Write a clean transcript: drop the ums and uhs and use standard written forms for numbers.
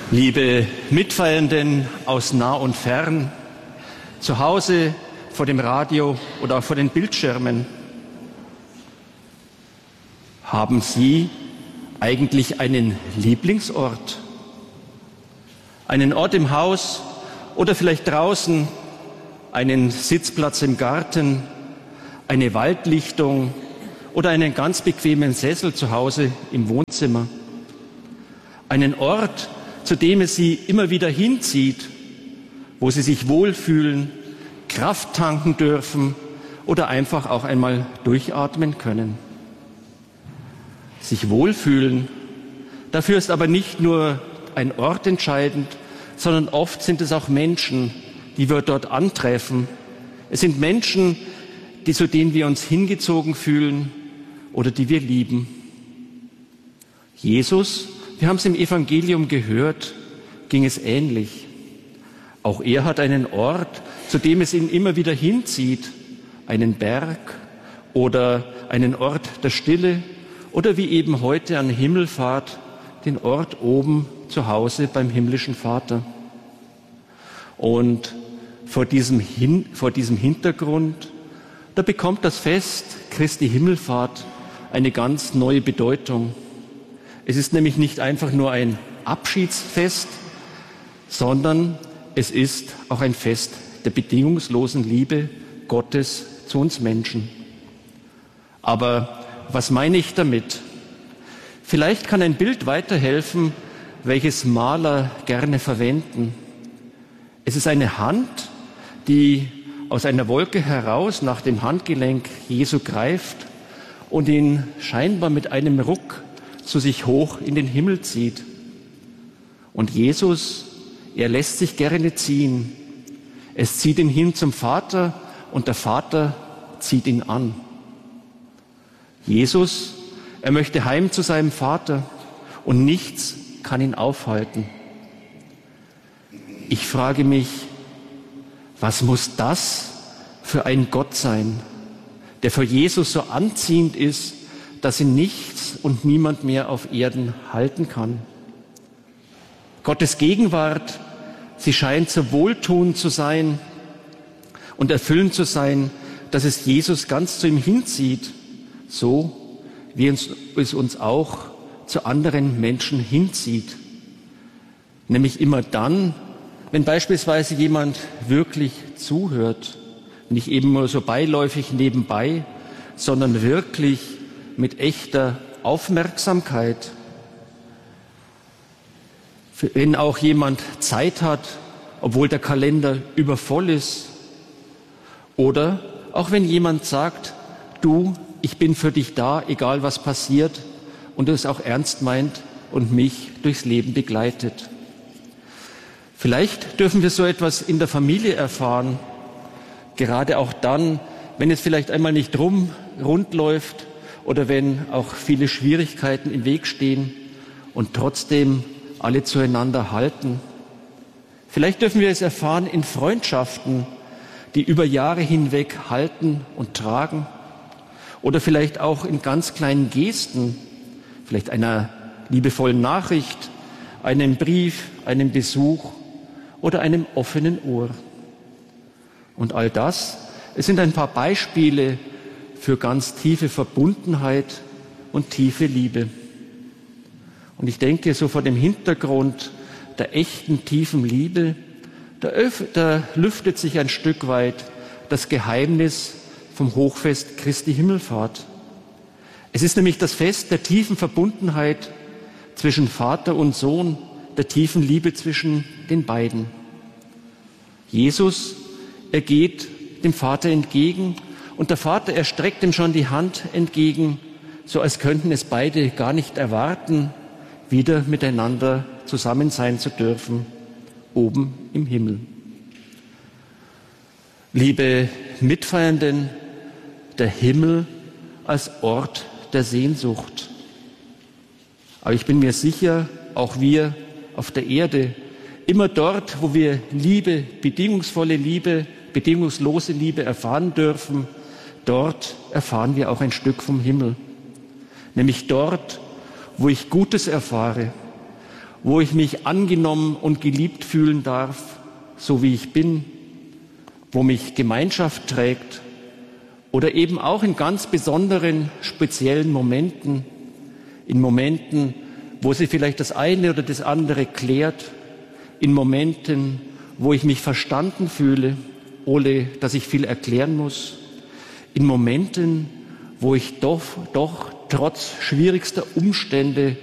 Liebe Mitfeiernden aus nah und fern, zu Hause, vor dem Radio oder auch vor den Bildschirmen, haben Sie eigentlich einen Lieblingsort? Einen Ort im Haus oder vielleicht draußen, einen Sitzplatz im Garten, eine Waldlichtung oder einen ganz bequemen Sessel zu Hause im Wohnzimmer? Einen Ort, zu dem es Sie immer wieder hinzieht, wo Sie sich wohlfühlen, Kraft tanken dürfen oder einfach auch einmal durchatmen können. Sich wohlfühlen, dafür ist aber nicht nur ein Ort entscheidend, sondern oft sind es auch Menschen, die wir dort antreffen. Es sind Menschen, zu denen wir uns hingezogen fühlen oder die wir lieben. Jesus, wir haben es im Evangelium gehört, ging es ähnlich. Auch er hat einen Ort, zu dem es ihn immer wieder hinzieht, einen Berg oder einen Ort der Stille oder wie eben heute an Himmelfahrt, den Ort oben zu Hause beim himmlischen Vater. Und vor diesem Hintergrund, da bekommt das Fest Christi Himmelfahrt eine ganz neue Bedeutung. Es ist nämlich nicht einfach nur ein Abschiedsfest, sondern es ist auch ein Fest der bedingungslosen Liebe Gottes zu uns Menschen. Aber was meine ich damit? Vielleicht kann ein Bild weiterhelfen, welches Maler gerne verwenden. Es ist eine Hand, die aus einer Wolke heraus nach dem Handgelenk Jesu greift und ihn scheinbar mit einem Ruck zu sich hoch in den Himmel zieht. Und Jesus, er lässt sich gerne ziehen. Es zieht ihn hin zum Vater und der Vater zieht ihn an. Jesus, er möchte heim zu seinem Vater und nichts kann ihn aufhalten. Ich frage mich, was muss das für ein Gott sein, der für Jesus so anziehend ist, dass ihn nichts und niemand mehr auf Erden halten kann. Gottes Gegenwart, sie scheint so wohltuend zu sein und erfüllend zu sein, dass es Jesus ganz zu ihm hinzieht, so wie es uns auch zu anderen Menschen hinzieht. Nämlich immer dann, wenn beispielsweise jemand wirklich zuhört, nicht eben nur so beiläufig nebenbei, sondern wirklich mit echter Aufmerksamkeit. Wenn auch jemand Zeit hat, obwohl der Kalender übervoll ist. Oder auch wenn jemand sagt, du, ich bin für dich da, egal was passiert, und es auch ernst meint und mich durchs Leben begleitet. Vielleicht dürfen wir so etwas in der Familie erfahren, gerade auch dann, wenn es vielleicht einmal nicht rund läuft oder wenn auch viele Schwierigkeiten im Weg stehen und trotzdem alle zueinander halten. Vielleicht dürfen wir es erfahren in Freundschaften, die über Jahre hinweg halten und tragen. Oder vielleicht auch in ganz kleinen Gesten, vielleicht einer liebevollen Nachricht, einem Brief, einem Besuch oder einem offenen Ohr. Und all das, es sind ein paar Beispiele für ganz tiefe Verbundenheit und tiefe Liebe. Und ich denke, so vor dem Hintergrund der echten, tiefen Liebe, da lüftet sich ein Stück weit das Geheimnis vom Hochfest Christi Himmelfahrt. Es ist nämlich das Fest der tiefen Verbundenheit zwischen Vater und Sohn, der tiefen Liebe zwischen den beiden. Jesus, er geht dem Vater entgegen und der Vater, er streckt ihm schon die Hand entgegen, so als könnten es beide gar nicht erwarten, wieder miteinander zusammen sein zu dürfen, oben im Himmel. Liebe Mitfeiernden, der Himmel als Ort der Sehnsucht. Aber ich bin mir sicher, auch wir auf der Erde, immer dort, wo wir Liebe, bedingungsvolle Liebe, bedingungslose Liebe erfahren dürfen, dort erfahren wir auch ein Stück vom Himmel. Nämlich dort, wo ich Gutes erfahre, wo ich mich angenommen und geliebt fühlen darf, so wie ich bin, wo mich Gemeinschaft trägt oder eben auch in ganz besonderen, speziellen Momenten, in Momenten, wo sie vielleicht das eine oder das andere klärt, in Momenten, wo ich mich verstanden fühle, ohne dass ich viel erklären muss, in Momenten, wo ich doch trotz schwierigster Umstände